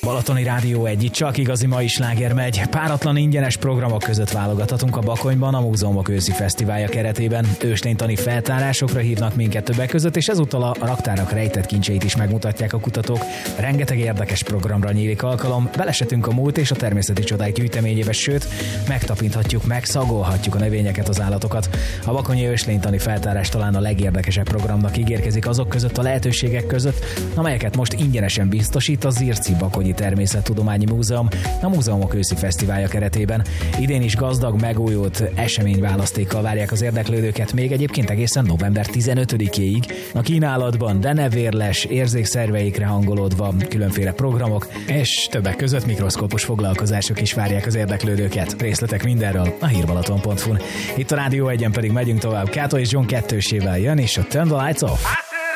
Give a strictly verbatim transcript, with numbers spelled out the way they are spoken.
Balatoni Rádió egy, csak igazi mai sláger megy. Páratlan ingyenes programok között válogathatunk a Bakonyban a Múzeumok őszi fesztiválja keretében. Őslénytani feltárásokra hívnak minket többek között, és ezúttal a raktárak rejtett kincseit is megmutatják a kutatók. Rengeteg érdekes programra nyílik alkalom, belesetünk a múlt és a természeti csodák gyűjteményébe, sőt, megtapinthatjuk, megszagolhatjuk a növényeket, az állatokat. A bakonyi őslénytani feltárás talán a legérdekesebb programnak ígérkezik azok között a lehetőségek között, amelyeket most ingyenesen biztosít a Zirci Bakonyi Természettudományi Múzeum a Múzeumok őszi fesztiválja keretében. Idén is gazdag, megújult eseményválasztékkal várják az érdeklődőket, még egyébként egészen november tizenötödikéig. A kínálatban denevérles, érzékszerveikre hangolódva különféle programok, és többek között mikroszkópos foglalkozások is várják az érdeklődőket. Részletek mindenről a hírbalaton pont hu-n. Itt a Rádió egyen pedig megyünk tovább. Kato és John kettősével jön, és a Turn the Lights Off.